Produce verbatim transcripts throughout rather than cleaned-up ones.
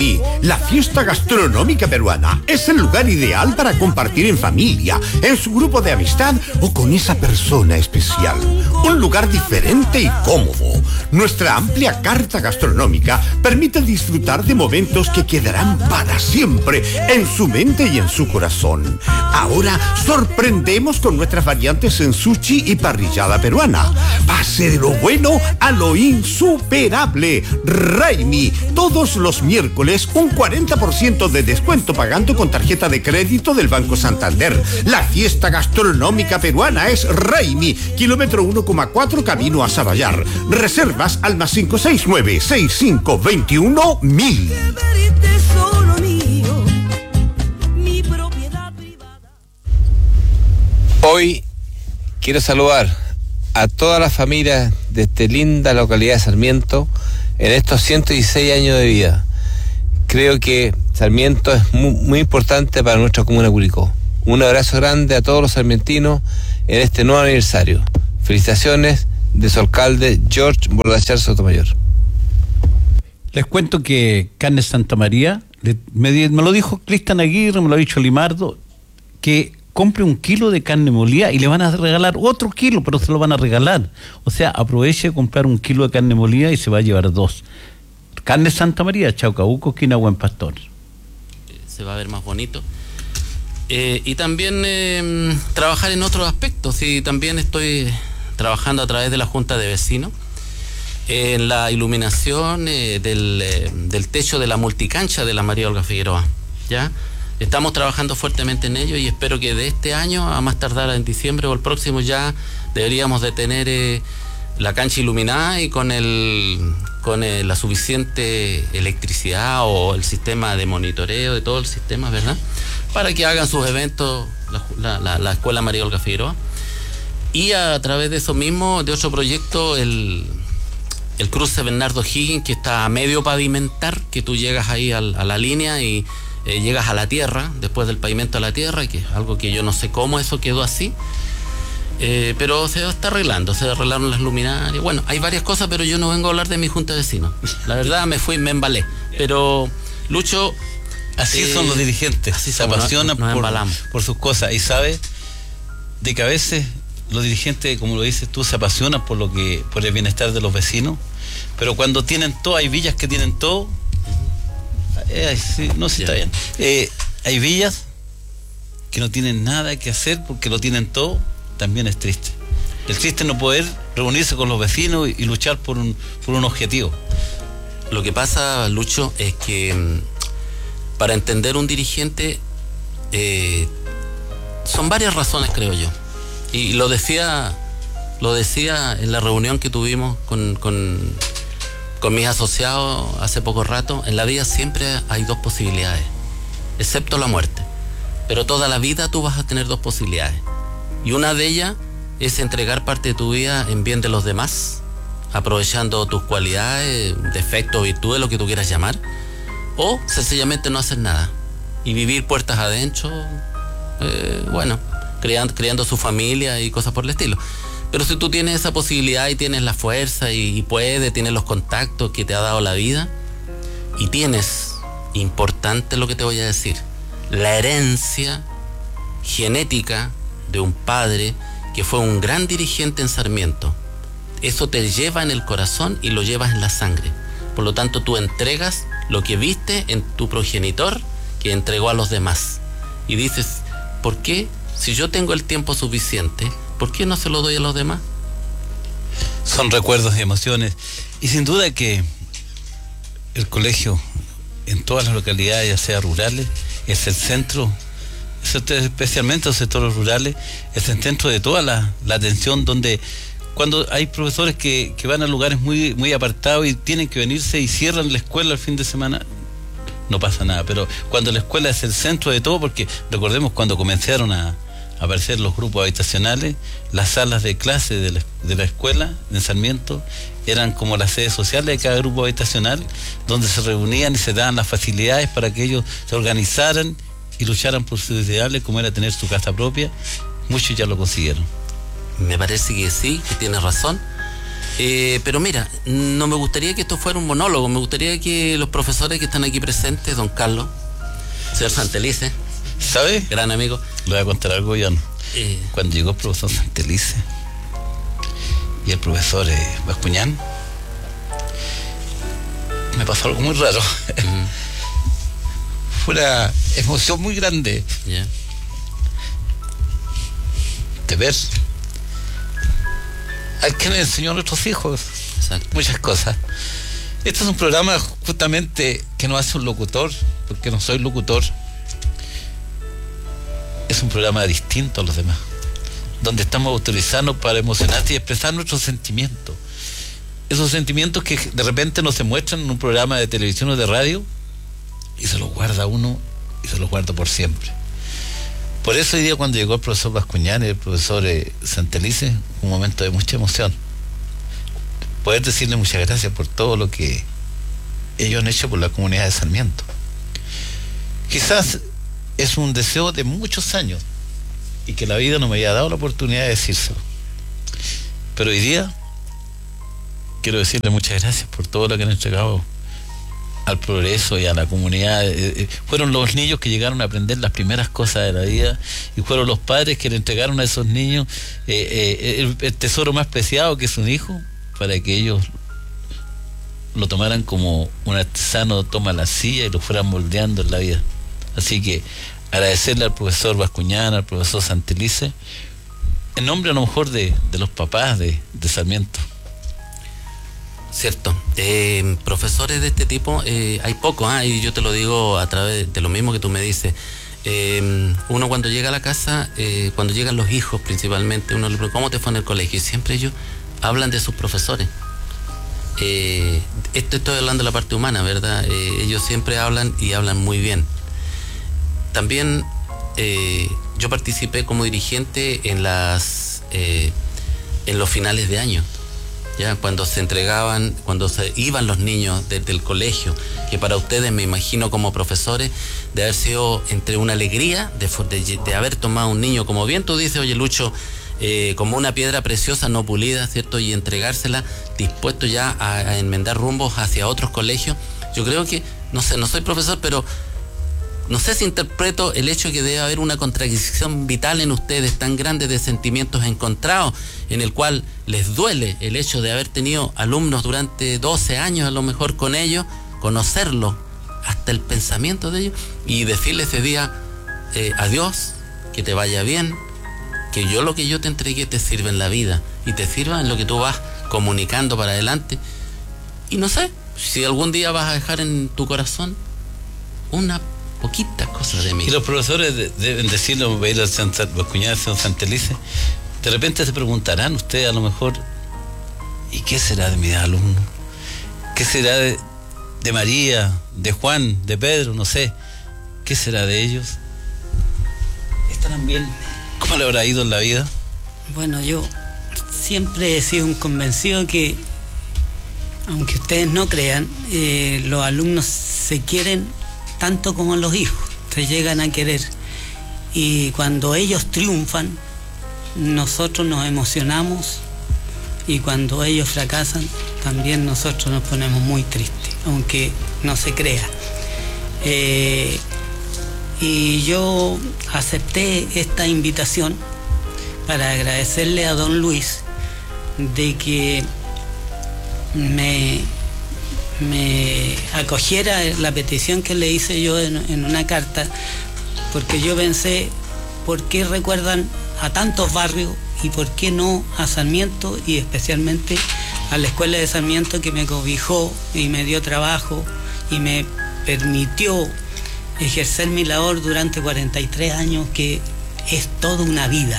Raimi, la fiesta gastronómica peruana, es el lugar ideal para compartir en familia, en su grupo de amistad o con esa persona especial. Un lugar diferente y cómodo. Nuestra amplia carta gastronómica permite disfrutar de momentos que quedarán para siempre en su mente y en su corazón. Ahora sorprendemos con nuestras variantes en sushi y parrillada peruana. Pase de lo bueno a lo insuperable. Raimi, todos los miércoles un cuarenta por ciento de descuento pagando con tarjeta de crédito del Banco Santander. La fiesta gastronómica peruana es Raimi, kilómetro uno coma cuatro camino a Sabayar. Reservas al más cinco seis nueve, seis cinco dos uno, mil. Hoy quiero saludar a todas las familias de esta linda localidad de Sarmiento en estos ciento dieciséis años de vida. Creo que Sarmiento es muy, muy importante para nuestra comuna de Curicó. Un abrazo grande a todos los sarmientinos en este nuevo aniversario. Felicitaciones de su alcalde George Bordachar Sotomayor. Les cuento que Carnes Santa María, me, me lo dijo Cristian Aguirre, me lo ha dicho Limardo, que compre un kilo de carne molida y le van a regalar otro kilo, pero se lo van a regalar. O sea, aproveche de comprar un kilo de carne molida y se va a llevar dos. Carne Santa María, Chaucabuco, esquina Buen Pastor. Se va a ver más bonito. Eh, y también eh, trabajar en otros aspectos. Y también estoy trabajando a través de la Junta de Vecinos en la iluminación eh, del, eh, del techo de la multicancha de la María Olga Figueroa. ¿Ya? Estamos trabajando fuertemente en ello y espero que de este año, a más tardar en diciembre o el próximo, ya deberíamos de tener eh, la cancha iluminada y con el con el, la suficiente electricidad o el sistema de monitoreo de todo el sistema, ¿verdad? Para que hagan sus eventos la, la, la Escuela María Olga Figueroa. Y a través de eso mismo, de otro proyecto, el, el cruce Bernardo Higgins, que está a medio pavimentar, que tú llegas ahí a, a la línea y Eh, llegas a la tierra, después del pavimento a la tierra, que es algo que yo no sé cómo eso quedó así, eh, pero se está arreglando, se arreglaron las luminarias. Bueno, hay varias cosas, pero yo no vengo a hablar de mi junta de vecinos. La verdad me fui, me embalé. Pero Lucho, así eh, son los dirigentes, así se somos, apasionan nos, nos por, por sus cosas y sabe de que a veces los dirigentes, como lo dices tú, se apasionan por lo que, por el bienestar de los vecinos, pero cuando tienen todo, hay villas que tienen todo. Eh, sí, no, sí, está bien. Eh, hay villas que no tienen nada que hacer porque lo tienen todo, también es triste. El triste es no poder reunirse con los vecinos y, y luchar por un, por un objetivo. Lo que pasa, Lucho, es que para entender un dirigente eh, son varias razones, creo yo. Y lo decía, lo decía en la reunión que tuvimos con... con Con mis asociados hace poco rato. En la vida siempre hay dos posibilidades, excepto la muerte. Pero toda la vida tú vas a tener dos posibilidades. Y una de ellas es entregar parte de tu vida en bien de los demás, aprovechando tus cualidades, defectos, virtudes, lo que tú quieras llamar. O sencillamente no hacer nada y vivir puertas adentro, eh, bueno, creando, creando su familia y cosas por el estilo. Pero si tú tienes esa posibilidad y tienes la fuerza y, y puedes, tienes los contactos que te ha dado la vida y tienes, importante lo que te voy a decir, la herencia genética de un padre que fue un gran dirigente en Sarmiento, eso te lleva en el corazón y lo llevas en la sangre. Por lo tanto, tú entregas lo que viste en tu progenitor que entregó a los demás. Y dices, ¿por qué? Si yo tengo el tiempo suficiente, ¿por qué no se lo doy a los demás? Son recuerdos y emociones. Y sin duda que el colegio en todas las localidades, ya sea rurales, es el centro, especialmente los sectores rurales, es el centro de toda la, la atención, donde cuando hay profesores que, que van a lugares muy, muy apartados y tienen que venirse y cierran la escuela el fin de semana, no pasa nada. Pero cuando la escuela es el centro de todo, porque recordemos cuando comenzaron a aparecer los grupos habitacionales, las salas de clase de la, de la escuela en Sarmiento eran como las sedes sociales de cada grupo habitacional, donde se reunían y se daban las facilidades para que ellos se organizaran y lucharan por sus ideales, como era tener su casa propia. Muchos ya lo consiguieron. Me parece que sí, que tienes razón. Eh, pero mira, no me gustaría que esto fuera un monólogo, me gustaría que los profesores que están aquí presentes, don Carlos, señor Santelice, ¿sabe? gran amigo. Le voy a contar algo, Jan. Eh, Cuando llegó el profesor Santelice y el profesor eh, Bascuñán, me pasó algo muy raro. uh-huh. Fue una emoción muy grande yeah. de ver al que nos enseñó a nuestros hijos. Exacto. Muchas cosas. Este es un programa justamente que no hace un locutor, porque no soy locutor. Es un programa distinto a los demás, donde estamos autorizados para emocionarse y expresar nuestros sentimientos. Esos sentimientos que de repente no se muestran en un programa de televisión o de radio, y se los guarda uno y se los guarda por siempre. Por eso hoy día, cuando llegó el profesor Bascuñán y el profesor eh, Santelice, un momento de mucha emoción. Poder decirle muchas gracias por todo lo que ellos han hecho por la comunidad de Sarmiento. Quizás es un deseo de muchos años y que la vida no me haya dado la oportunidad de decírselo. Pero hoy día quiero decirle muchas gracias por todo lo que han entregado al progreso y a la comunidad. Eh, eh, fueron los niños que llegaron a aprender las primeras cosas de la vida, y fueron los padres que le entregaron a esos niños eh, eh, el, el tesoro más preciado, que es un hijo, para que ellos lo tomaran como un artesano toma la silla y lo fueran moldeando en la vida. Así que agradecerle al profesor Bascuñán, al profesor Santelice, en nombre a lo mejor de, de los papás de, de Sarmiento. Cierto. Eh, profesores de este tipo eh, hay pocos, ¿eh? Y yo te lo digo a través de lo mismo que tú me dices. Eh, uno cuando llega a la casa, eh, cuando llegan los hijos principalmente, uno le pregunta, ¿cómo te fue en el colegio? Y siempre ellos hablan de sus profesores. Eh, esto estoy hablando de la parte humana, ¿verdad? Eh, ellos siempre hablan y hablan muy bien. También eh, yo participé como dirigente en las eh, en los finales de año. Ya, cuando se entregaban, cuando se iban los niños desde el colegio, que para ustedes, me imagino como profesores, de haber sido entre una alegría de, de, de haber tomado un niño, como bien tú dices, oye Lucho, eh, como una piedra preciosa no pulida, ¿cierto? Y entregársela, dispuesto ya a, a enmendar rumbos hacia otros colegios. Yo creo que, no sé, no soy profesor, pero no sé si interpreto el hecho de que debe haber una contradicción vital en ustedes tan grande de sentimientos encontrados, en el cual les duele el hecho de haber tenido alumnos durante doce años a lo mejor con ellos, conocerlos hasta el pensamiento de ellos y decirles ese día eh, adiós, que te vaya bien, que yo lo que yo te entregué te sirve en la vida y te sirva en lo que tú vas comunicando para adelante. Y no sé, si algún día vas a dejar en tu corazón una poquitas cosas de mí. Y los profesores de, deben decirlo, ver al Bascuñán, al Santelice, de repente se preguntarán ustedes a lo mejor, ¿y qué será de mis alumnos? ¿Qué será de, de María, de Juan, de Pedro? No sé. ¿Qué será de ellos? ¿Estarán bien? ¿Cómo le habrá ido en la vida? Bueno, yo siempre he sido un convencido que, aunque ustedes no crean, eh, los alumnos se quieren tanto como los hijos, se llegan a querer, y cuando ellos triunfan nosotros nos emocionamos, y cuando ellos fracasan también nosotros nos ponemos muy tristes, aunque no se crea. Eh, y yo acepté esta invitación para agradecerle a don Luis de que me me acogiera la petición que le hice yo en, en una carta, porque yo pensé, ¿por qué recuerdan a tantos barrios y por qué no a Sarmiento, y especialmente a la escuela de Sarmiento, que me cobijó y me dio trabajo y me permitió ejercer mi labor durante cuarenta y tres años, que es toda una vida,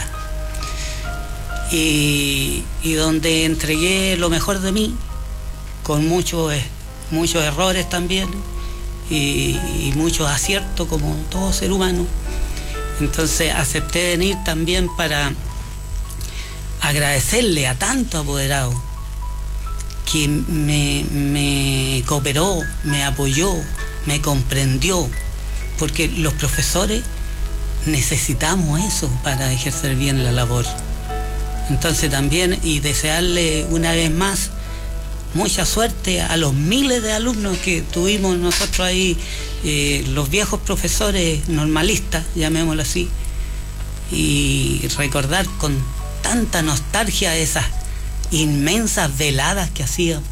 y, y donde entregué lo mejor de mí, con muchos muchos errores también y, y muchos aciertos como todo ser humano. Entonces acepté venir también para agradecerle a tanto apoderado que me, me cooperó, me apoyó, me comprendió, porque los profesores necesitamos eso para ejercer bien la labor. Entonces también, y desearle una vez más mucha suerte a los miles de alumnos que tuvimos nosotros ahí, eh, los viejos profesores normalistas, llamémoslo así, y recordar con tanta nostalgia esas inmensas veladas que hacíamos,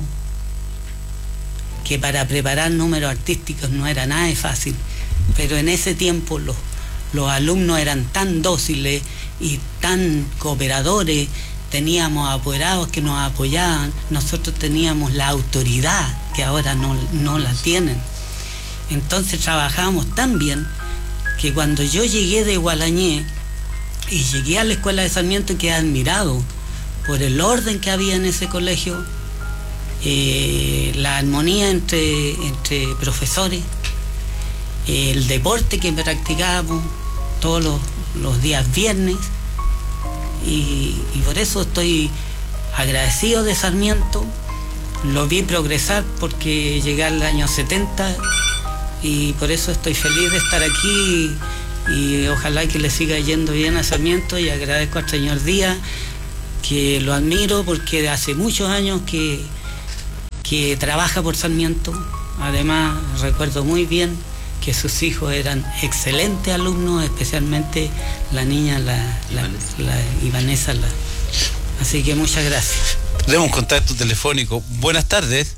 que para preparar números artísticos no era nada de fácil, pero en ese tiempo los, los alumnos eran tan dóciles y tan cooperadores, teníamos apoderados que nos apoyaban, nosotros teníamos la autoridad que ahora no, no la tienen. Entonces trabajábamos tan bien que cuando yo llegué de Gualañé y llegué a la escuela de Sarmiento, quedé admirado por el orden que había en ese colegio, eh, la armonía entre, entre profesores, eh, el deporte que practicábamos todos los, los días viernes, y, y por eso estoy agradecido de Sarmiento. Lo vi progresar porque llegué al año setenta y por eso estoy feliz de estar aquí y ojalá que le siga yendo bien a Sarmiento, y agradezco al señor Díaz, que lo admiro porque de hace muchos años que, que trabaja por Sarmiento. Además recuerdo muy bien que sus hijos eran excelentes alumnos, especialmente la niña, la, la, la Ivanesa. La, así que muchas gracias. Tenemos un contacto telefónico. Buenas tardes.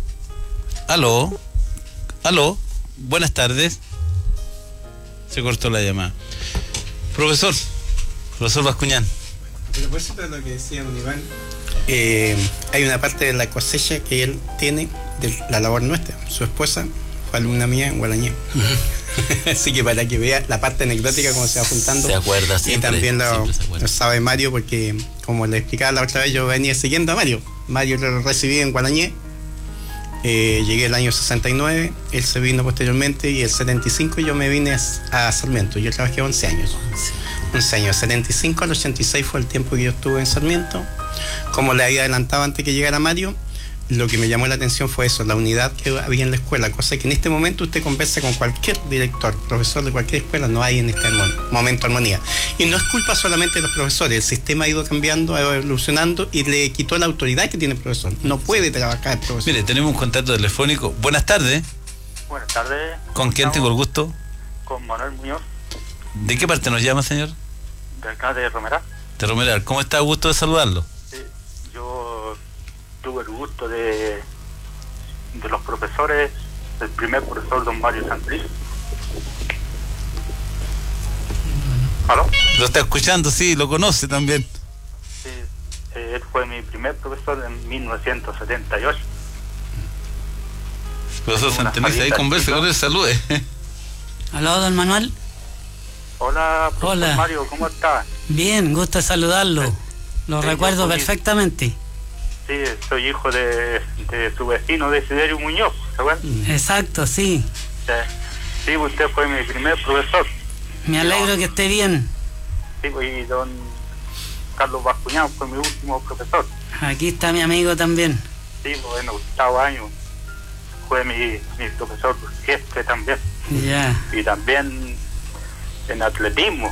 Aló. Aló. Buenas tardes. Se cortó la llamada. Profesor. Profesor Bascuñán. A propósito de lo que decía don Iván, eh, hay una parte de la cosecha que él tiene de la labor nuestra. Su esposa fue alumna mía en Gualañé. Uh-huh. Así que para que vea la parte anecdótica como se va juntando. Se acuerda siempre. Y también lo, lo sabe Mario, porque como le explicaba la otra vez, yo venía siguiendo a Mario. Mario lo recibí en Gualañé. Eh, llegué el año sesenta y nueve, él se vino posteriormente, y el setenta y cinco yo me vine a, a Sarmiento. Yo trabajé once años. once años. setenta y cinco al ochenta y seis fue el tiempo que yo estuve en Sarmiento. Como le había adelantado antes que llegara Mario, lo que me llamó la atención fue eso, la unidad que había en la escuela, cosa que en este momento usted conversa con cualquier director, profesor de cualquier escuela, no hay en este momento armonía. Y no es culpa solamente de los profesores, el sistema ha ido cambiando, ha ido evolucionando y le quitó la autoridad que tiene el profesor. No puede trabajar el profesor. Mire, tenemos un contacto telefónico. Buenas tardes. Buenas tardes. ¿Con quién tengo el gusto? Con Manuel Muñoz. ¿De qué parte nos llama, señor? De acá de Romeral. De Romeral. ¿Cómo está? Gusto de saludarlo. Sí, yo tuve el gusto de de los profesores, el primer profesor don Mario Santriz. ¿Aló? Lo está escuchando, sí, lo conoce también. Sí, eh, él fue mi primer profesor en mil novecientos setenta y ocho. Profesor Santeliz, ahí converse con él, salude. Aló, don Manuel. Hola, profesor Hola. Mario, ¿cómo está? Bien, gusto saludarlo. Lo Sí, recuerdo yo soy- perfectamente. Sí, soy hijo de, de su vecino Desiderio Muñoz, ¿se acuerdan? Exacto, sí. Sí, sí, usted fue mi primer profesor. Me alegro que esté bien. Sí, y don Carlos Bascuñán fue mi último profesor. Aquí está mi amigo también. Sí, pues en octavo año fue mi, mi profesor jefe también. Ya. Y también en atletismo,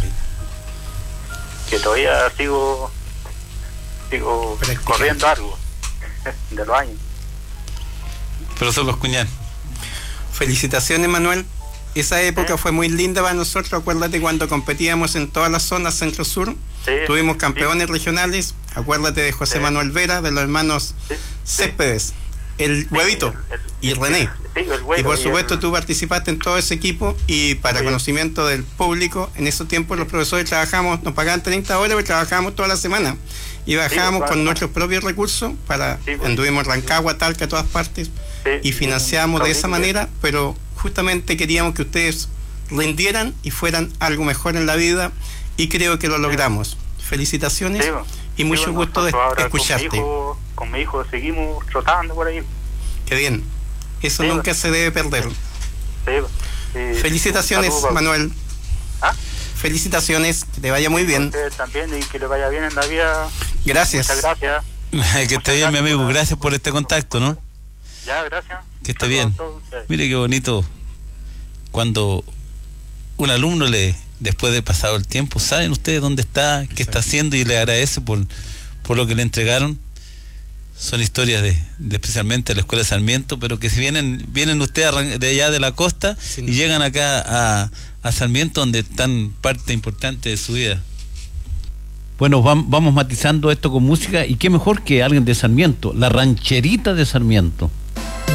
que todavía sigo sigo Practicando. corriendo algo de los años. Profesor Bascuñán. Felicitaciones, Manuel. Esa época fue muy linda para nosotros. Acuérdate cuando competíamos en todas las zonas centro-sur. Sí, Tuvimos sí. campeones regionales. Acuérdate de José Sí. Manuel Vera, de los hermanos Sí, sí. Céspedes, el Huevito el- el- y René. Sí, el huevo Y por y supuesto el- tú participaste en todo ese equipo, y para Sí. conocimiento del público, en esos tiempos los profesores trabajamos, nos pagaban treinta horas, pero trabajábamos toda la semana. Y bajábamos claro. con nuestros propios recursos, para Sí, pues. anduvimos Rancagua, Talca, todas partes, Sí, y financiamos un de esa caudillo. manera, pero justamente queríamos que ustedes rindieran y fueran algo mejor en la vida, y creo que lo logramos. Felicitaciones Sí, pues. y mucho Sí, pues, gusto de nosotros ahora escucharte. Con mi, hijo, con mi hijo seguimos trotando por ahí. Qué bien. Eso Sí, nunca pues. se debe perder. Sí, pues. Sí. Felicitaciones, Saludos para- Manuel. ¿Ah? Felicitaciones, que te vaya muy A bien. ustedes también, y que le vaya bien en la vida. Gracias. Muchas gracias. Que esté bien, mi amigo. Gracias por este contacto, ¿no? Ya, gracias. Que esté Saludos bien. a todos ustedes. Mire qué bonito cuando un alumno le, después de pasado el tiempo, saben ustedes dónde está, qué está haciendo, y le agradece por, por lo que le entregaron. Son historias de, de especialmente de la Escuela de Sarmiento, pero que si vienen vienen ustedes de allá de la costa sí, y llegan acá a, a Sarmiento, donde están parte importante de su vida. Bueno, vamos, vamos matizando esto con música, y qué mejor que alguien de Sarmiento, la rancherita de Sarmiento.